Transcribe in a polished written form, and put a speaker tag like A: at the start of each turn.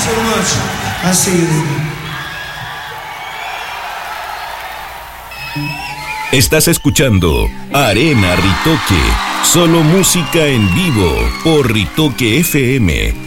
A: so much. I'll see you later.
B: Estás escuchando Arena Ritoque, solo música en vivo por Ritoque FM